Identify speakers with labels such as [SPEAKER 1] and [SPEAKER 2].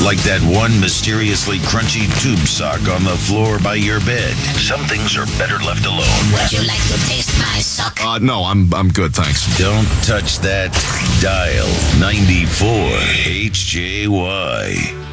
[SPEAKER 1] Like that one mysteriously crunchy tube sock on the floor by your bed. Some things are better left alone.
[SPEAKER 2] Would you like to taste my sock?
[SPEAKER 3] No, I'm good, thanks.
[SPEAKER 1] Don't touch that dial. 94 HJY.